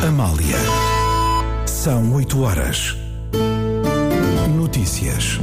Amália. São 8 horas. Notícias.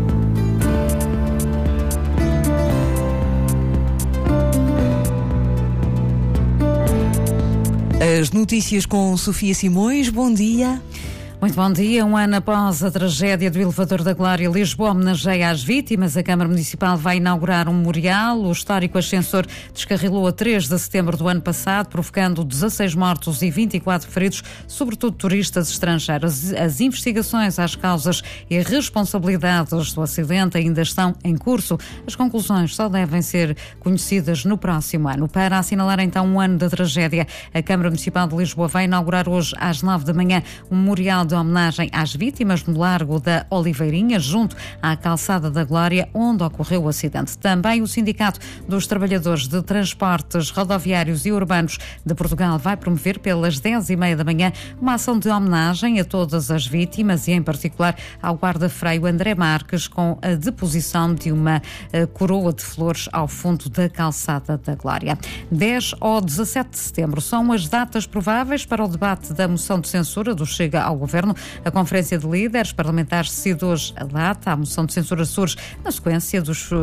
As notícias com Sofia Simões. Bom dia. Muito bom dia. Um ano após a tragédia do elevador da Glória, Lisboa homenageia as vítimas. A Câmara Municipal vai inaugurar um memorial. O histórico ascensor descarrilou a 3 de setembro do ano passado, provocando 16 mortos e 24 feridos, sobretudo turistas estrangeiros. As investigações às causas e responsabilidades do acidente ainda estão em curso. As conclusões só devem ser conhecidas no próximo ano. Para assinalar então um ano da tragédia, a Câmara Municipal de Lisboa vai inaugurar hoje às 9 da manhã um memorial de homenagem às vítimas no Largo da Oliveirinha, junto à Calçada da Glória, onde ocorreu o acidente. Também o Sindicato dos Trabalhadores de Transportes Rodoviários e Urbanos de Portugal vai promover pelas 10h30 da manhã uma ação de homenagem a todas as vítimas e, em particular, ao guarda-freio André Marques, com a deposição de uma coroa de flores ao fundo da Calçada da Glória. 10 ou 17 de setembro são as datas prováveis para o debate da moção de censura do Chega ao Governo. A Conferência de Líderes Parlamentares decide hoje a data. A moção de censura surge na sequência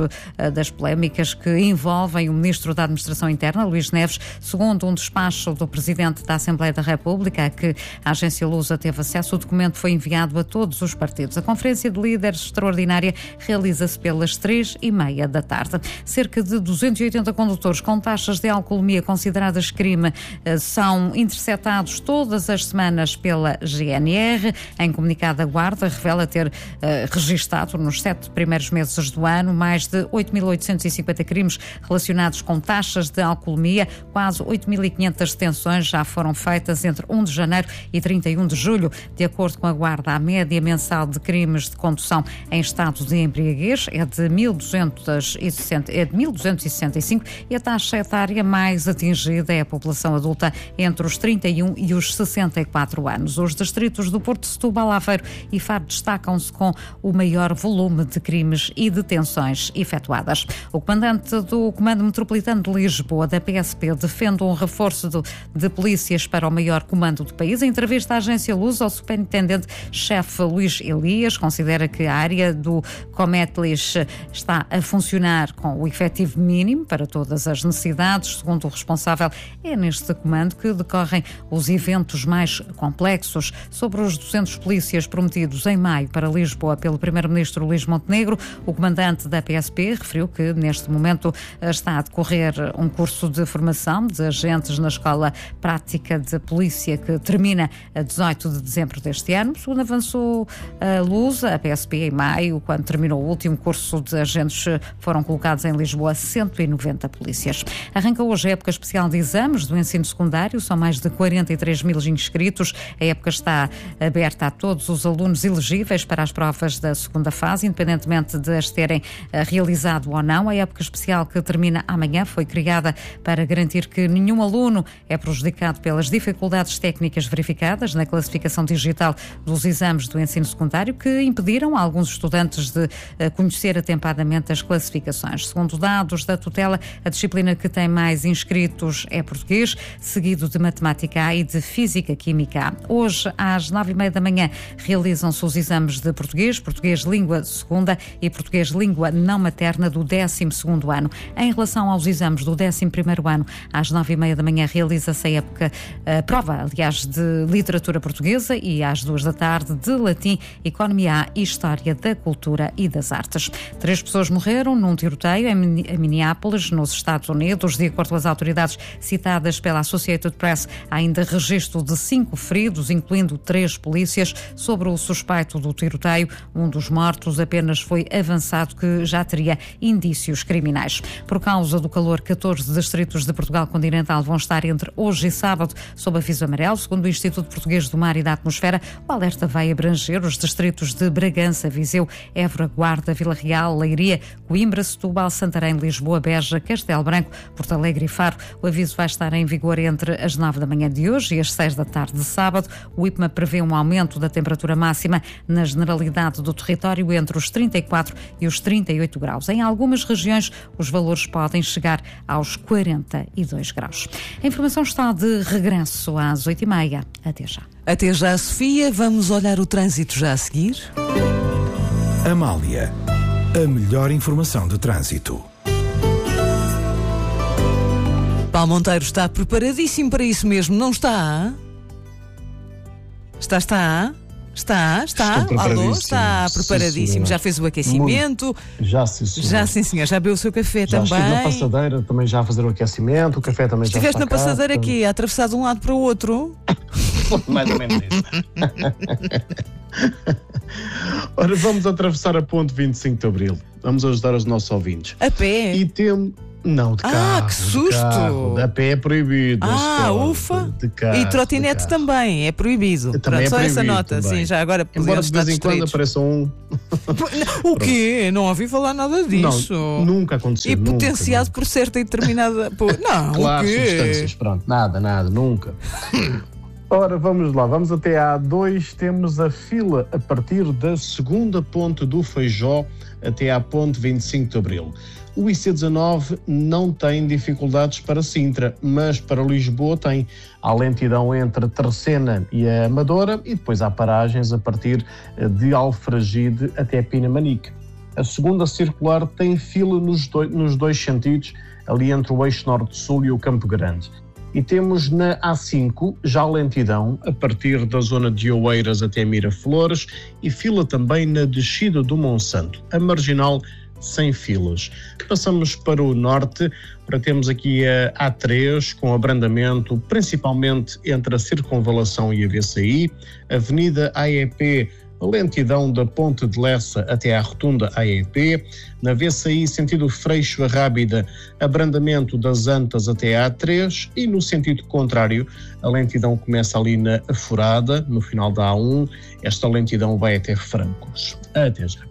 das polémicas que envolvem o Ministro da Administração Interna, Luís Neves, segundo um despacho do Presidente da Assembleia da República, a que a agência Lusa teve acesso. O documento foi enviado a todos os partidos. A Conferência de Líderes extraordinária realiza-se pelas 3h30 da tarde. Cerca de 280 condutores com taxas de alcoolemia consideradas crime são interceptados todas as semanas pela GNR. Em comunicado, a Guarda revela ter registado nos 7 primeiros meses do ano mais de 8.850 crimes relacionados com taxas de alcoolemia. Quase 8.500 detenções já foram feitas entre 1 de janeiro e 31 de julho. De acordo com a Guarda, a média mensal de crimes de condução em estado de embriaguez é de 1.265 e a taxa etária mais atingida é a população adulta entre os 31 e os 64 anos. Os distritos do Porto, Setúbal, Aveiro e Faro destacam-se com o maior volume de crimes e detenções efetuadas. O comandante do Comando Metropolitano de Lisboa, da PSP, defende um reforço de polícias para o maior comando do país. Em entrevista à agência Lusa, o superintendente-chefe Luís Elias considera que a área do Cometlis está a funcionar com o efetivo mínimo para todas as necessidades. Segundo o responsável, é neste comando que decorrem os eventos mais complexos. Sobre os 200 polícias prometidos em maio para Lisboa pelo Primeiro-Ministro Luís Montenegro, o comandante da PSP referiu que neste momento está a decorrer um curso de formação de agentes na Escola Prática de Polícia que termina a 18 de dezembro deste ano. Segundo avançou a Lusa, a PSP em maio, quando terminou o último curso de agentes, foram colocados em Lisboa 190 polícias. Arranca hoje a época especial de exames do ensino secundário, são mais de 43 mil inscritos. A época está aberta a todos os alunos elegíveis para as provas da segunda fase, independentemente de as terem realizado ou não. A época especial que termina amanhã foi criada para garantir que nenhum aluno é prejudicado pelas dificuldades técnicas verificadas na classificação digital dos exames do ensino secundário, que impediram a alguns estudantes de conhecer atempadamente as classificações. Segundo dados da tutela, a disciplina que tem mais inscritos é português, seguido de matemática A e de física química A. Hoje, às 9h30 da manhã, realizam-se os exames de português, português língua segunda e português língua não materna do 12º ano. Em relação aos exames do 11º ano, às 9h30 da manhã realiza-se a prova, aliás, de literatura portuguesa e às 2 da tarde de latim, economia A e história da cultura e das artes. 3 pessoas morreram num tiroteio em Minneapolis, nos Estados Unidos. De acordo com as autoridades citadas pela Associated Press, há ainda registro de 5 feridos, incluindo 3 polícias. Sobre o suspeito do tiroteio, um dos mortos apenas foi avançado que já teria indícios criminais. Por causa do calor, 14 distritos de Portugal continental vão estar entre hoje e sábado sob aviso amarelo. Segundo o Instituto Português do Mar e da Atmosfera, o alerta vai abranger os distritos de Bragança, Viseu, Évora, Guarda, Vila Real, Leiria, Coimbra, Setúbal, Santarém, Lisboa, Beja, Castelo Branco, Porto Alegre e Faro. O aviso vai estar em vigor entre as 9 da manhã de hoje e as 6 da tarde de sábado. O IPMA prevê prevê um aumento da temperatura máxima na generalidade do território entre os 34 e os 38 graus. Em algumas regiões, os valores podem chegar aos 42 graus. A informação está de regresso às 8h30. Até já. Até já, Sofia. Vamos olhar o trânsito já a seguir. Amália, a melhor informação de trânsito. Paulo Monteiro está preparadíssimo para isso mesmo, não está? Está. Alô, está preparadíssimo. Sim, já fez o aquecimento? Já, sim, senhor. Já, sim, senhor. Já bebeu o seu café já também? Estive na passadeira também já a fazer o aquecimento, o café também já está. Estiveste na passadeira aqui, a atravessar de um lado para o outro? Mais ou menos isso. Ora, vamos atravessar a ponte 25 de Abril. Vamos ajudar os nossos ouvintes. A pé? E temos... Não, de carro. Que susto! A pé é proibido. Ufa! De carro, e trotinete também é proibido. Também Pronto, é só proibido, essa nota, também. sim, já agora Embora podemos de vez em quando apareça um... O quê? Não ouvi falar nada disso. Não, nunca aconteceu. E potenciado por certa e determinada... Não, claro, o quê? substâncias, pronto. Nada, nunca. Ora, vamos lá, vamos até a A2, temos a fila a partir da segunda ponte do Feijó até à ponte 25 de Abril. O IC19 não tem dificuldades para Sintra, mas para Lisboa tem. Há lentidão entre Terceira e a Amadora e depois há paragens a partir de Alfragide até Pinamanique. A segunda circular tem fila nos dois sentidos, ali entre o eixo norte-sul e o Campo Grande. E temos na A5 já lentidão a partir da zona de Oeiras até Miraflores e fila também na descida do Monsanto. A marginal sem filas. Passamos para o norte, para temos aqui a A3 com abrandamento principalmente entre a Circunvalação e a VCI, Avenida AEP, lentidão da Ponte de Lessa até à Rotunda AEP, na VCI sentido Freixo a Rábida, abrandamento das Antas até à A3 e no sentido contrário, a lentidão começa ali na Aforada, no final da A1, esta lentidão vai até Francos. Até já.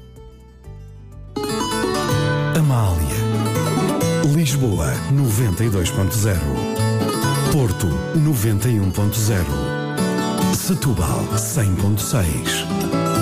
Amália, Lisboa 92.0, Porto 91.0, Setúbal 100.6.